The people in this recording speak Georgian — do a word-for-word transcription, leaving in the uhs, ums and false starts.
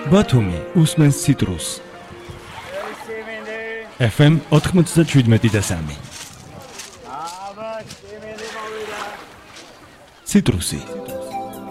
ბათუმი უსმენს ციტრუს. ეფ ემ ოთხმოცდაშვიდ და სამი. ციტრუსი.